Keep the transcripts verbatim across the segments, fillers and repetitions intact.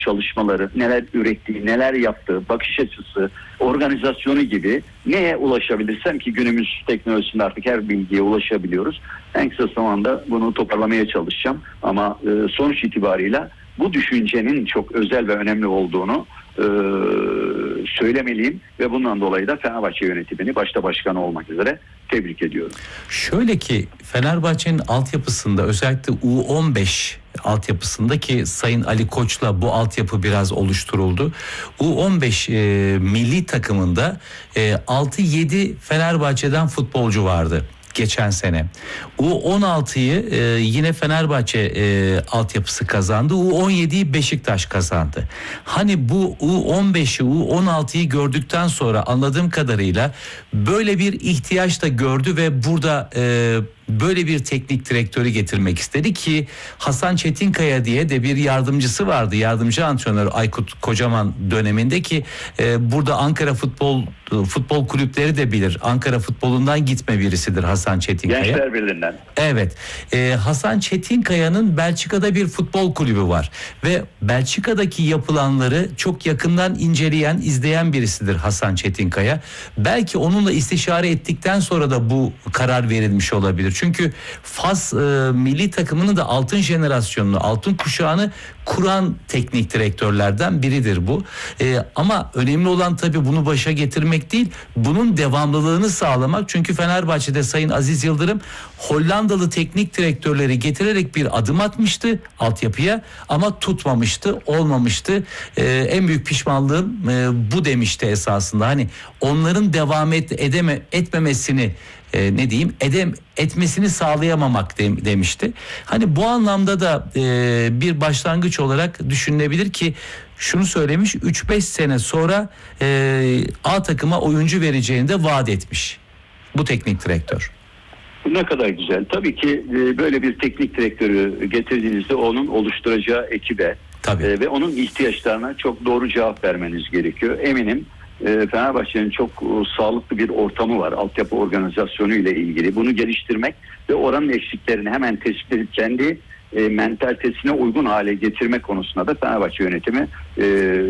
çalışmaları, neler ürettiği, neler yaptığı, bakış açısı, organizasyonu gibi neye ulaşabilirsem ki günümüz teknolojisinde artık her bilgiye ulaşabiliyoruz. En kısa zamanda bunu toparlamaya çalışacağım. Ama e, sonuç itibarıyla bu düşüncenin çok özel ve önemli olduğunu e, söylemeliyim ve bundan dolayı da Fenerbahçe yönetimini başta başkanı olmak üzere tebrik ediyorum. Şöyle ki Fenerbahçe'nin altyapısında özellikle U on beş altyapısındaki Sayın Ali Koç'la bu altyapı biraz oluşturuldu. U on beş e, milli takımında e, altı yedi Fenerbahçe'den futbolcu vardı geçen sene. U on altıyı e, yine Fenerbahçe e, altyapısı kazandı. U on yediyi Beşiktaş kazandı. Hani bu U on beşi, U on altıyı gördükten sonra anladığım kadarıyla böyle bir ihtiyaç da gördü ve burada e, böyle bir teknik direktörü getirmek istedi ki Hasan Çetinkaya diye de bir yardımcısı vardı. Yardımcı antrenör Aykut Kocaman döneminde ki e, burada Ankara futbol futbol kulüpleri de bilir. Ankara futbolundan gitme birisidir Hasan Çetinkaya. Gençler Birliği'nden. Evet. E, Hasan Çetinkaya'nın Belçika'da bir futbol kulübü var ve Belçika'daki yapılanları çok yakından inceleyen, izleyen birisidir Hasan Çetinkaya. Belki onunla istişare ettikten sonra da bu karar verilmiş olabilir. Çünkü Fas e, milli takımının da altın jenerasyonunu, altın kuşağını kuran teknik direktörlerden biridir bu. E, ama önemli olan tabii bunu başa getirmek değil, bunun devamlılığını sağlamak. Çünkü Fenerbahçe'de Sayın Aziz Yıldırım Hollandalı teknik direktörleri getirerek bir adım atmıştı altyapıya ama tutmamıştı, olmamıştı. E, en büyük pişmanlığım e, bu demişti esasında. Hani onların devam et, edeme, etmemesini E, ne diyeyim edem etmesini sağlayamamak de, demişti. Hani bu anlamda da e, bir başlangıç olarak düşünülebilir ki şunu söylemiş, üç beş sene sonra e, A takıma oyuncu vereceğini de vaat etmiş bu teknik direktör. Ne kadar güzel. Tabii ki e, böyle bir teknik direktörü getirdiğinizde onun oluşturacağı ekibe Tabii. e, ve onun ihtiyaçlarına çok doğru cevap vermeniz gerekiyor. Eminim e, Fenerbahçe'nin çok e, sağlıklı bir ortamı var altyapı organizasyonu ile ilgili. Bunu geliştirmek ve oranın eksiklerini hemen tespit edip kendi e, mentalitesine uygun hale getirmek konusunda da Fenerbahçe yönetimi e,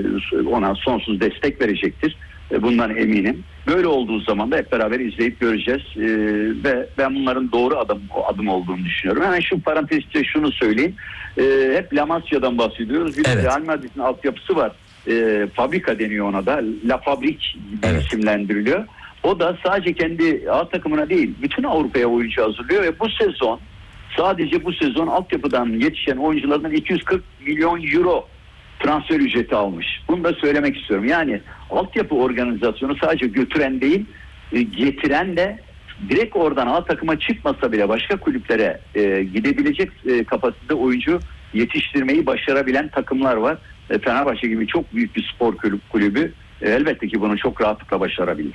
ona sonsuz destek verecektir. E, bundan eminim. Böyle olduğu zaman da hep beraber izleyip göreceğiz ee, ve ben bunların doğru adım adım olduğunu düşünüyorum. Hemen şu parantezde şunu söyleyeyim. Ee, hep La Masia'dan bahsediyoruz. Bir evet. Real Madrid'in altyapısı var. Ee, fabrika deniyor ona da. La Fabrique evet. isimlendiriliyor. O da sadece kendi A takımına değil, bütün Avrupa'ya oyuncu hazırlıyor ve bu sezon sadece bu sezon altyapıdan yetişen oyunculardan iki yüz kırk milyon euro transfer ücreti almış. Bunu da söylemek istiyorum. Yani altyapı organizasyonu sadece götüren değil, getiren de direkt oradan A takıma çıkmasa bile başka kulüplere e, gidebilecek e, kapasitede oyuncu yetiştirmeyi başarabilen takımlar var. E, Fenerbahçe gibi çok büyük bir spor kulüp, kulübü e, elbette ki bunu çok rahatlıkla başarabilir.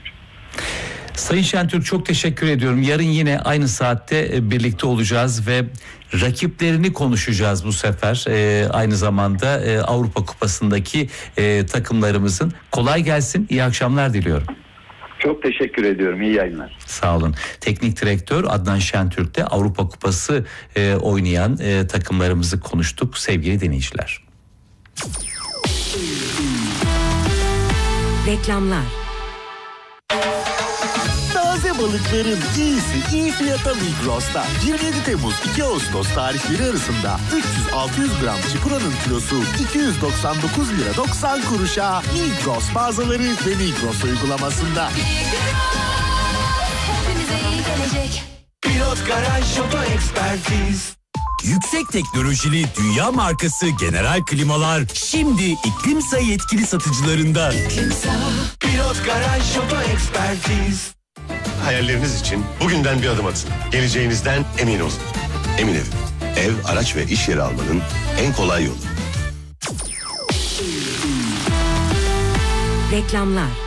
Sayın Şentürk çok teşekkür ediyorum. Yarın yine aynı saatte birlikte olacağız ve rakiplerini konuşacağız bu sefer. Ee, aynı zamanda e, Avrupa Kupası'ndaki e, takımlarımızın. Kolay gelsin, iyi akşamlar diliyorum. Çok teşekkür ediyorum, iyi yayınlar. Sağ olun. Teknik direktör Adnan Şentürk'te Avrupa Kupası e, oynayan e, takımlarımızı konuştuk sevgili dinleyiciler. Reklamlar. Taze balıkların iyisi iyi fiyata Migros'ta. yirmi yedi Temmuz iki Ağustos tarihleri arasında üç yüz altı yüz gram çipuranın kilosu iki yüz doksan dokuz lira doksan kuruşa. Migros mağazaları ve Migros uygulamasında. Hepimize iyi gelecek. Pilot Garaj Oto Ekspertiz. Yüksek teknolojili dünya markası General Klimalar şimdi İklimsa yetkili satıcılarında. İklimsa. Pilot Garaj Oto Ekspertiz. Hayalleriniz için bugünden bir adım atın. Geleceğinizden emin olun. Emin Ev. Ev, araç ve iş yeri almanın en kolay yolu. Reklamlar.